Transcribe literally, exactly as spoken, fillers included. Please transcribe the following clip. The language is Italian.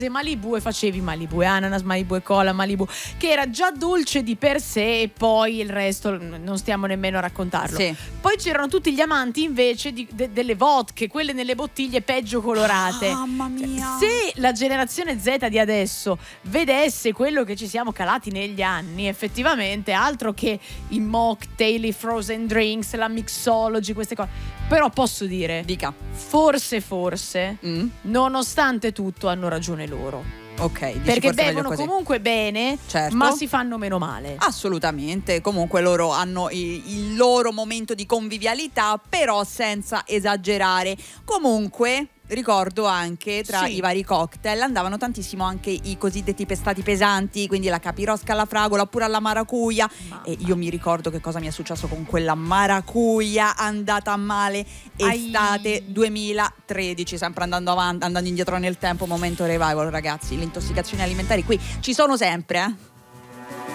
Malibu e facevi Malibu e ananas, Malibu e cola, Malibu, che era già dolce di per sé, e poi il resto non stiamo nemmeno a raccontarlo. Sì. Poi c'erano tutti gli amanti invece di, de, delle vodka, quelle nelle bottiglie peggio colorate. Ah, mamma mia. Se la generazione Z di adesso vedesse quello che ci siamo calati negli anni, effettivamente altro che i mocktail, i frozen drinks, la mixology, queste cose. Però posso dire, dica, forse forse mm. nonostante tutto hanno ragione loro. Ok, perché bevono comunque bene, certo, ma si fanno meno male. Assolutamente. Comunque loro hanno il, il loro momento di convivialità, però senza esagerare. Comunque ricordo anche tra sì. i vari cocktail andavano tantissimo anche i cosiddetti pestati pesanti, quindi la capirosca alla fragola oppure alla maracuja. Mamma. E io mi ricordo che cosa mi è successo con quella maracuja andata a male estate Ai. duemilatredici, sempre andando avanti, andando indietro nel tempo, momento revival, ragazzi. Le intossicazioni alimentari qui ci sono sempre, eh